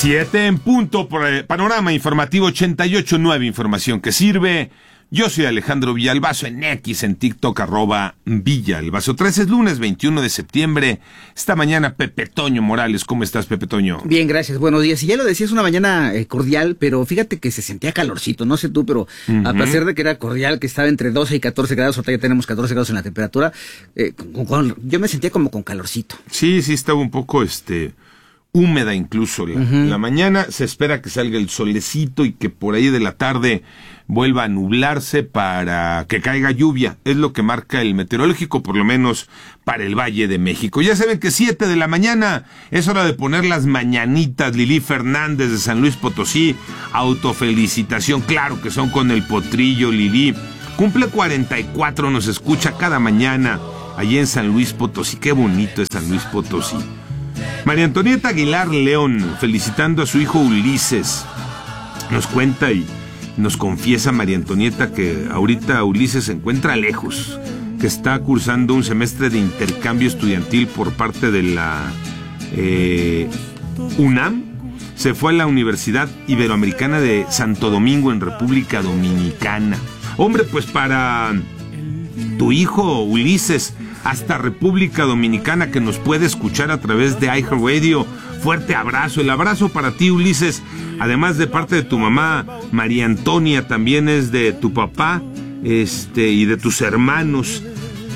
7 en punto por el Panorama Informativo 88.9, información que sirve. Yo soy Alejandro Villalbazo, en X, en TikTok, @Villalbazo. 13 es lunes 21 de septiembre. Esta mañana, Pepe Toño Morales. ¿Cómo estás, Pepe Toño? Bien, gracias. Buenos días. Y ya lo decías, una mañana cordial, pero fíjate que se sentía calorcito. No sé tú, pero a pesar de que era cordial, que estaba entre 12 y 14 grados, ahorita ya tenemos 14 grados en la temperatura, yo me sentía como con calorcito. Sí, estaba un poco, húmeda incluso la mañana. Se espera que salga el solecito y que por ahí de la tarde vuelva a nublarse para que caiga lluvia. Es lo que marca el meteorológico, por lo menos para el Valle de México. Ya saben que 7 de la mañana es hora de poner las mañanitas. Lili Fernández de San Luis Potosí, autofelicitación, claro que son con el potrillo. Lili cumple 44, nos escucha cada mañana allí en San Luis Potosí. Qué bonito es San Luis Potosí. María Antonieta Aguilar León, felicitando a su hijo Ulises. Nos cuenta y nos confiesa María Antonieta que ahorita Ulises se encuentra lejos, que está cursando un semestre de intercambio estudiantil por parte de la UNAM. Se fue a la Universidad Iberoamericana de Santo Domingo, en República Dominicana. Hombre, pues para tu hijo Ulises, hasta República Dominicana, que nos puede escuchar a través de iHeartRadio. Fuerte abrazo, el abrazo para ti, Ulises, además de parte de tu mamá, María Antonia, también es de tu papá, y de tus hermanos,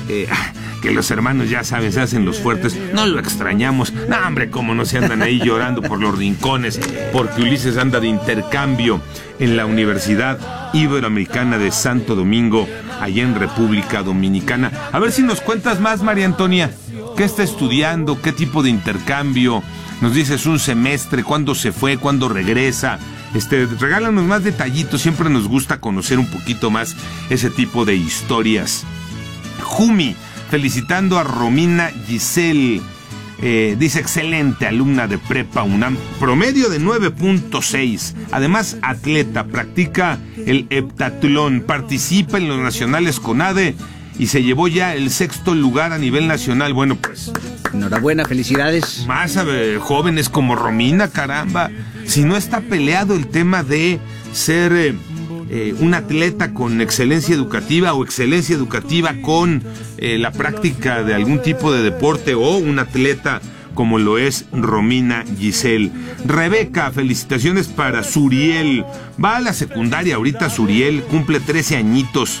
que los hermanos ya saben, se hacen los fuertes, no lo extrañamos, no hombre, cómo no se andan ahí llorando por los rincones, porque Ulises anda de intercambio en la Universidad Iberoamericana de Santo Domingo, allá en República Dominicana. A ver si nos cuentas más, María Antonia, ¿qué está estudiando? ¿Qué tipo de intercambio? Nos dices un semestre, ¿cuándo se fue? ¿Cuándo regresa? Regálanos más detallitos, siempre nos gusta conocer un poquito más ese tipo de historias. Jumi, felicitando a Romina Giselle, dice excelente alumna de Prepa UNAM, promedio de 9.6, además atleta, practica el heptatlón, participa en los nacionales CONADE y se llevó ya el 6º lugar a nivel nacional. Bueno, pues enhorabuena, felicidades. Más jóvenes como Romina, caramba. Si no está peleado el tema de ser un atleta con excelencia educativa o excelencia educativa con la práctica de algún tipo de deporte, o un atleta como lo es Romina Giselle. Rebeca, felicitaciones para Suriel. Va a la secundaria ahorita Suriel, cumple 13 añitos.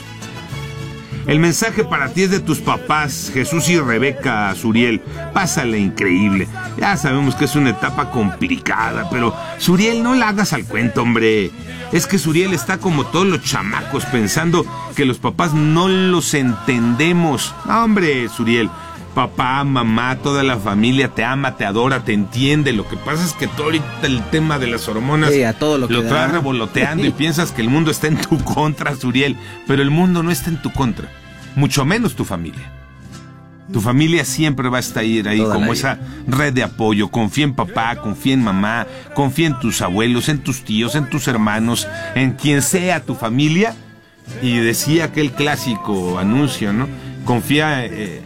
El mensaje para ti es de tus papás, Jesús y Rebeca. Suriel, pásala increíble. Ya sabemos que es una etapa complicada, pero Suriel, no la hagas al cuento, hombre. Es que Suriel está como todos los chamacos, pensando que los papás no los entendemos. No, hombre, Suriel, papá, mamá, toda la familia te ama, te adora, te entiende. Lo que pasa es que todo ahorita el tema de las hormonas a todo lo trae revoloteando y piensas que el mundo está en tu contra, Suriel. Pero el mundo no está en tu contra, mucho menos tu familia. Tu familia siempre va a estar ahí como esa red de apoyo. Confía en papá, confía en mamá, confía en tus abuelos, en tus tíos, en tus hermanos, en quien sea tu familia. Y decía aquel clásico anuncio, ¿no? Confía,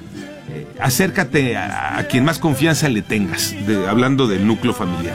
acércate a quien más confianza le tengas, hablando del núcleo familiar.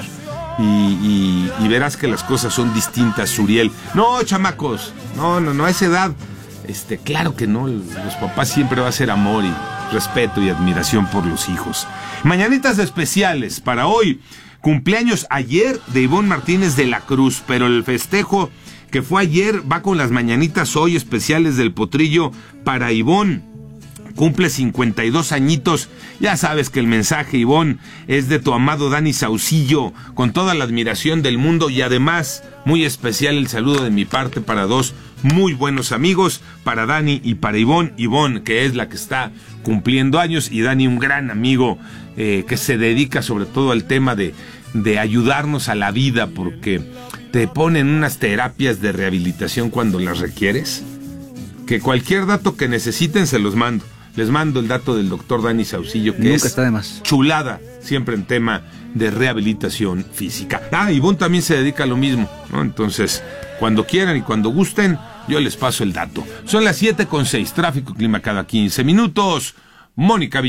Y verás que las cosas son distintas, Suriel. No, chamacos, no, a esa edad, claro que no, los papás siempre va a ser amor y respeto y admiración por los hijos. Mañanitas especiales para hoy. Cumpleaños ayer de Ivonne Martínez de la Cruz, pero el festejo que fue ayer va con las mañanitas hoy especiales del potrillo para Ivonne. Cumple 52 añitos. Ya sabes que el mensaje, Ivonne, es de tu amado Dani Saucillo, con toda la admiración del mundo, y además muy especial el saludo de mi parte para dos muy buenos amigos, para Dani y para Ivonne. Ivonne, que es la que está cumpliendo años, y Dani, un gran amigo que se dedica sobre todo al tema de ayudarnos a la vida, porque te ponen unas terapias de rehabilitación cuando las requieres, que cualquier dato que necesiten se los mando. Les mando el dato del doctor Dani Saucillo, que nunca está de más. Chulada, siempre en tema de rehabilitación física. Ivonne también se dedica a lo mismo, ¿no? Entonces, cuando quieran y cuando gusten, yo les paso el dato. Son las 7:06, tráfico y clima cada 15 minutos. Mónica Villalobos.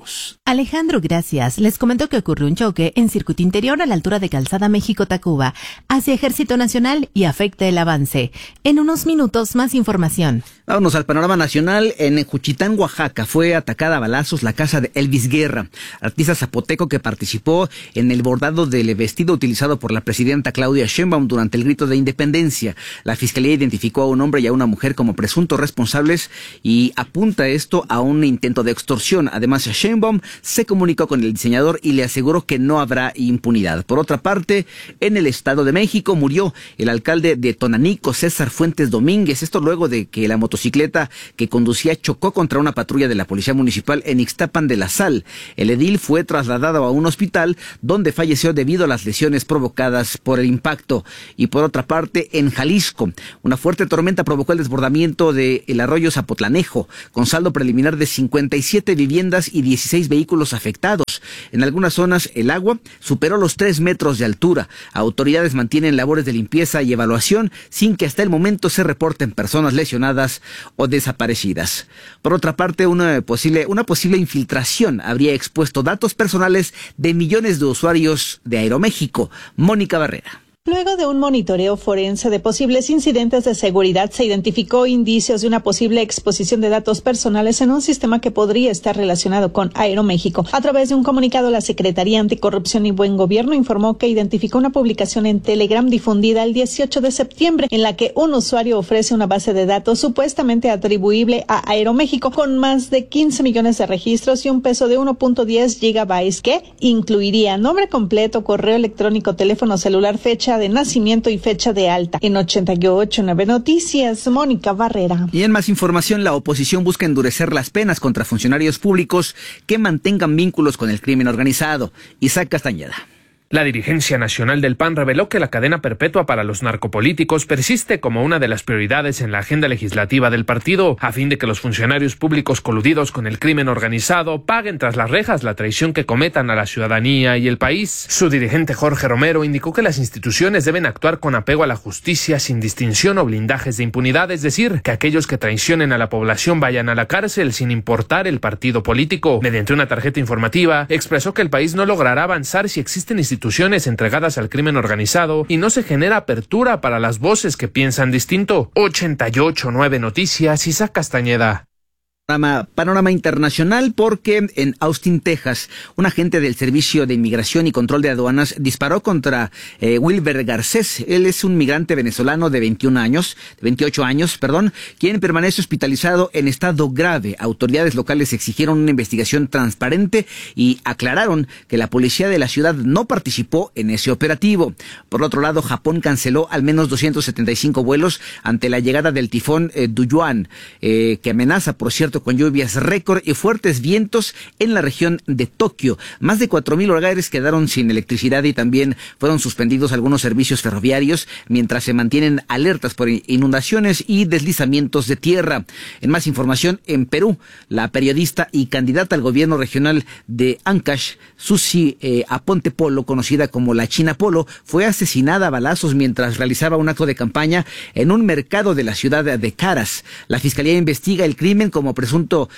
Volvemos. Alejandro, gracias. Les comento que ocurrió un choque en circuito interior a la altura de Calzada México-Tacuba hacia Ejército Nacional y afecta el avance. En unos minutos, más información. Vámonos al panorama nacional. En Juchitán, Oaxaca, fue atacada a balazos la casa de Elvis Guerra, artista zapoteco que participó en el bordado del vestido utilizado por la presidenta Claudia Sheinbaum durante el grito de independencia. La fiscalía identificó a un hombre y a una mujer como presuntos responsables y apunta esto a un intento de extorsión. Además, Sheinbaum se comunicó con el diseñador y le aseguró que no habrá impunidad. Por otra parte, en el Estado de México murió el alcalde de Tonanico, César Fuentes Domínguez. Esto luego de que la motocicleta que conducía chocó contra una patrulla de la Policía Municipal en Ixtapan de la Sal. El edil fue trasladado a un hospital donde falleció debido a las lesiones provocadas por el impacto. Y por otra parte, en Jalisco, una fuerte tormenta provocó el desbordamiento del arroyo Zapotlanejo, con saldo preliminar de 57 viviendas y 16 vehículos afectados. En algunas zonas el agua superó los 3 metros de altura. Autoridades mantienen labores de limpieza y evaluación sin que hasta el momento se reporten personas lesionadas o desaparecidas. Por otra parte, una posible infiltración habría expuesto datos personales de millones de usuarios de Aeroméxico. Mónica Barrera. Luego de un monitoreo forense de posibles incidentes de seguridad, se identificó indicios de una posible exposición de datos personales en un sistema que podría estar relacionado con Aeroméxico. A través de un comunicado, la Secretaría Anticorrupción y Buen Gobierno informó que identificó una publicación en Telegram difundida el 18 de septiembre en la que un usuario ofrece una base de datos supuestamente atribuible a Aeroméxico con más de 15 millones de registros y un peso de 1.10 gigabytes que incluiría nombre completo, correo electrónico, teléfono celular, fecha de nacimiento y fecha de alta. En 88.9 Noticias, Mónica Barrera. Y en más información, la oposición busca endurecer las penas contra funcionarios públicos que mantengan vínculos con el crimen organizado. Isaac Castañeda. La dirigencia nacional del PAN reveló que la cadena perpetua para los narcopolíticos persiste como una de las prioridades en la agenda legislativa del partido, a fin de que los funcionarios públicos coludidos con el crimen organizado paguen tras las rejas la traición que cometan a la ciudadanía y el país. Su dirigente Jorge Romero indicó que las instituciones deben actuar con apego a la justicia sin distinción o blindajes de impunidad, es decir, que aquellos que traicionen a la población vayan a la cárcel sin importar el partido político. Mediante una tarjeta informativa, expresó que el país no logrará avanzar si existen instituciones entregadas al crimen organizado y no se genera apertura para las voces que piensan distinto. 88.9 Noticias, Isaac Castañeda. Panorama internacional, porque en Austin, Texas, un agente del Servicio de Inmigración y Control de Aduanas disparó contra Wilber Garcés. Él es un migrante venezolano de 28 años, quien permanece hospitalizado en estado grave. Autoridades locales exigieron una investigación transparente y aclararon que la policía de la ciudad no participó en ese operativo. Por otro lado, Japón canceló al menos 275 vuelos ante la llegada del tifón Duyuan, que amenaza, por cierto, con lluvias récord y fuertes vientos en la región de Tokio. Más de 4,000 hogares quedaron sin electricidad y también fueron suspendidos algunos servicios ferroviarios mientras se mantienen alertas por inundaciones y deslizamientos de tierra. En más información, en Perú, la periodista y candidata al gobierno regional de Ancash, Susi Aponte Polo, conocida como la China Polo, fue asesinada a balazos mientras realizaba un acto de campaña en un mercado de la ciudad de Caras. La fiscalía investiga el crimen como presunto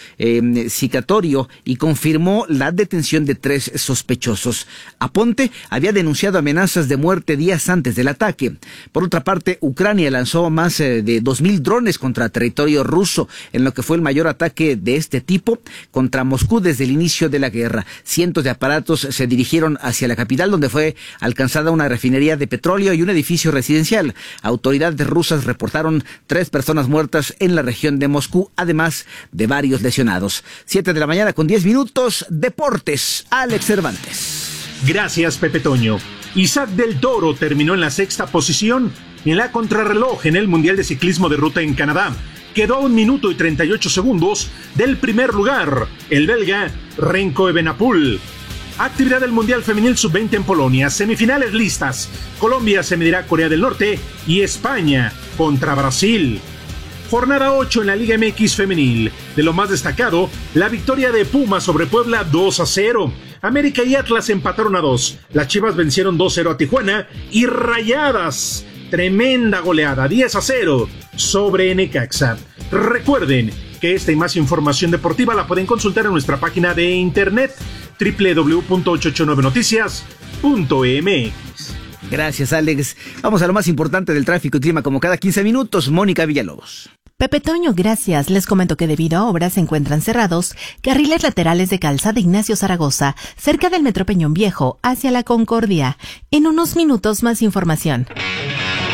citatorio y confirmó la detención de 3 sospechosos. Aponte había denunciado amenazas de muerte días antes del ataque. Por otra parte, Ucrania lanzó más de 2,000 drones contra territorio ruso, en lo que fue el mayor ataque de este tipo contra Moscú desde el inicio de la guerra. Cientos de aparatos se dirigieron hacia la capital, donde fue alcanzada una refinería de petróleo y un edificio residencial. Autoridades rusas reportaron 3 personas muertas en la región de Moscú, además de varios lesionados. 7:10 a.m. Deportes, Alex Cervantes. Gracias, Pepe Toño. Isaac del Toro terminó en la 6ª posición en la contrarreloj en el Mundial de Ciclismo de Ruta en Canadá. Quedó a 1 minuto y 38 segundos del primer lugar, el belga Renko Evenepoel. Actividad del Mundial Femenil Sub-20 en Polonia. Semifinales listas. Colombia se medirá a Corea del Norte y España contra Brasil. Jornada 8 en la Liga MX Femenil. De lo más destacado, la victoria de Pumas sobre Puebla 2-0. América y Atlas empataron a 2. Las Chivas vencieron 2-0 a Tijuana. Y Rayadas, tremenda goleada, 10-0 sobre Necaxa. Recuerden que esta y más información deportiva la pueden consultar en nuestra página de internet www.889noticias.mx. Gracias, Alex. Vamos a lo más importante del tráfico y clima como cada 15 minutos. Mónica Villalobos. Pepe Toño, gracias. Les comento que debido a obras se encuentran cerrados carriles laterales de Calzada Ignacio Zaragoza, cerca del Metro Peñón Viejo, hacia la Concordia. En unos minutos más información.